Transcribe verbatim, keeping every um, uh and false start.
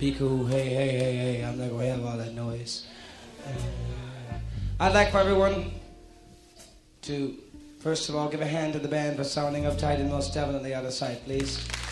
Be cool. Hey, hey, hey, hey. I'm not going to have all that noise. Uh, I'd like for everyone to, first of all, give a hand to the band for sounding uptight and most devil on the other side, please.